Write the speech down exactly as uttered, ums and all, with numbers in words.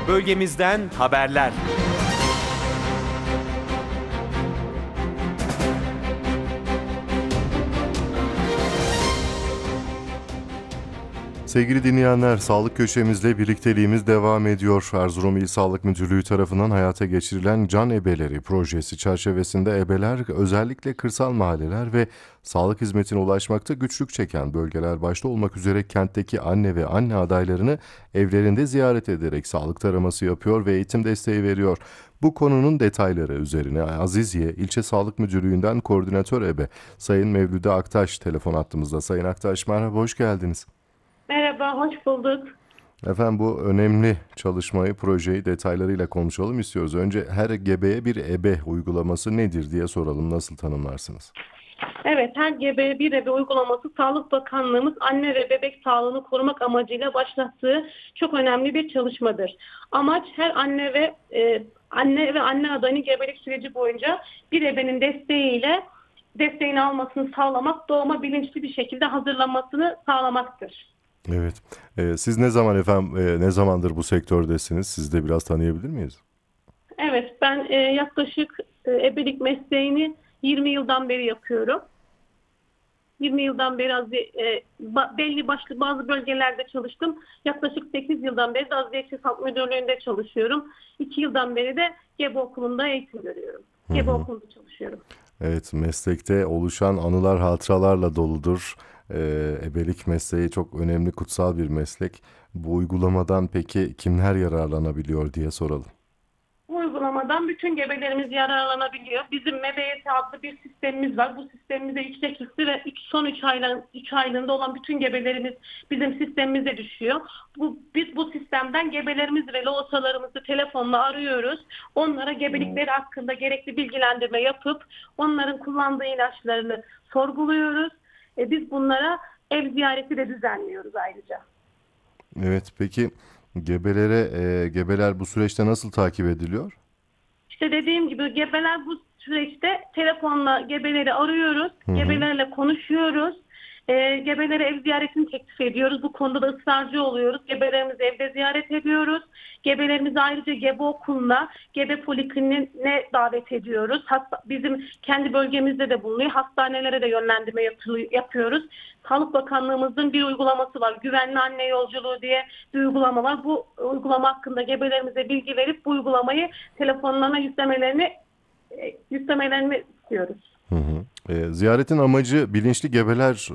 Bölgemizden haberler. Sevgili dinleyenler, sağlık köşemizle birlikteliğimiz devam ediyor. Erzurum İl Sağlık Müdürlüğü tarafından hayata geçirilen Can Ebeleri projesi çerçevesinde ebeler, özellikle kırsal mahalleler ve sağlık hizmetine ulaşmakta güçlük çeken bölgeler başta olmak üzere kentteki anne ve anne adaylarını evlerinde ziyaret ederek sağlık taraması yapıyor ve eğitim desteği veriyor. Bu konunun detayları üzerine Aziziye İlçe Sağlık Müdürlüğü'nden koordinatör ebe Sayın Mevlüde Aktaş telefon hattımızda. Sayın Aktaş, merhaba, hoş geldiniz. Merhaba, hoş bulduk. Efendim, bu önemli çalışmayı, projeyi detaylarıyla konuşalım istiyoruz. Önce her gebeye bir ebe uygulaması nedir diye soralım. Nasıl tanımlarsınız? Evet, her gebeye bir ebe uygulaması Sağlık Bakanlığımız anne ve bebek sağlığını korumak amacıyla başlattığı çok önemli bir çalışmadır. Amaç her anne ve e, anne ve anne adayının gebelik süreci boyunca bir ebenin desteğiyle desteğini almasını sağlamak, doğuma bilinçli bir şekilde hazırlanmasını sağlamaktır. Evet. Ee, siz ne zaman efendim, e, ne zamandır bu sektördesiniz? Siz de biraz tanıyabilir miyiz? Evet, ben e, yaklaşık e, ebelik mesleğini yirmi yıldan beri yapıyorum. yirmi yıldan beri az, e, ba, belli başlı bazı bölgelerde çalıştım. Yaklaşık sekiz yıldan beri de Aziye İlçe Sağlık Müdürlüğü'nde çalışıyorum. iki yıldan beri de Gebe Okulu'nda eğitim görüyorum. Hı Gebe hı. Okulu'nda çalışıyorum. Evet, meslekte oluşan anılar, hatıralarla doludur. Ee, ebelik mesleği çok önemli, kutsal bir meslek. Bu uygulamadan peki kimler yararlanabiliyor diye soralım. Bu uygulamadan bütün gebelerimiz yararlanabiliyor. Bizim M B Y S adlı bir sistemimiz var. Bu sistemimize yüksek riskli ve üç- son üç aylığın, üç aylığında olan bütün gebelerimiz bizim sistemimize düşüyor. Bu, biz bu sistemden gebelerimiz ve loğusalarımızı telefonla arıyoruz. Onlara gebelikleri hakkında gerekli bilgilendirme yapıp onların kullandığı ilaçlarını sorguluyoruz. E, biz bunlara ev ziyareti de düzenliyoruz ayrıca. Evet, peki gebelere, e, gebeler bu süreçte nasıl takip ediliyor? İşte dediğim gibi gebeler bu süreçte telefonla gebeleri arıyoruz. Hı hı. Gebelerle konuşuyoruz. E, gebelere ev ziyaretini teklif ediyoruz. Bu konuda da ısrarcı oluyoruz. Gebelerimizi evde ziyaret ediyoruz. Gebelerimizi ayrıca gebe okuluna, gebe polikliniğine davet ediyoruz. Hasta, bizim kendi bölgemizde de bulunuyor. Hastanelere de yönlendirme yapılı- yapıyoruz. Sağlık Bakanlığımızın bir uygulaması var. Güvenli anne yolculuğu diye bir uygulama var. Bu uygulama hakkında gebelerimize bilgi verip bu uygulamayı telefonlarına yüklemelerini e, yüklemelerini istiyoruz. Hı hı. E, ziyaretin amacı bilinçli gebeler